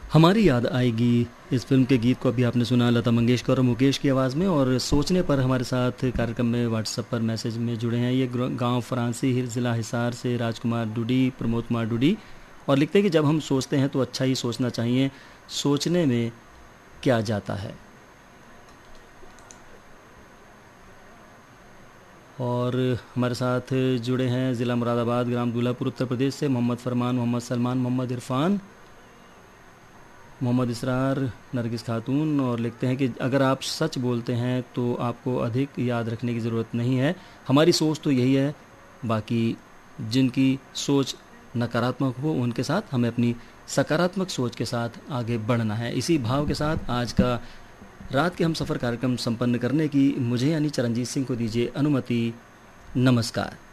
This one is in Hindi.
हमारी याद आएगी, इस फिल्म के गीत को अभी आपने सुना लता मंगेशकर और मुकेश की आवाज़ में। और सोचने पर हमारे साथ कार्यक्रम में व्हाट्सएप पर मैसेज में जुड़े हैं ये गांव फरांसी ज़िला हिसार से राजकुमार डूडी, प्रमोद कुमार डूडी। और लिखते हैं कि जब हम सोचते हैं तो अच्छा ही सोचना चाहिए, सोचने में क्या जाता है। और हमारे साथ जुड़े हैं ज़िला मुरादाबाद, ग्राम दूल्हापुर, उत्तर प्रदेश से मोहम्मद फरमान, मोहम्मद सलमान, मोहम्मद इरफान, मोहम्मद इसरार, नरगिस खातून। और लिखते हैं कि अगर आप सच बोलते हैं तो आपको अधिक याद रखने की ज़रूरत नहीं है, हमारी सोच तो यही है, बाकी जिनकी सोच नकारात्मक हो उनके साथ हमें अपनी सकारात्मक सोच के साथ आगे बढ़ना है। इसी भाव के साथ आज का रात के हम सफ़र कार्यक्रम संपन्न करने की मुझे यानी चरणजीत सिंह को दीजिए अनुमति। नमस्कार।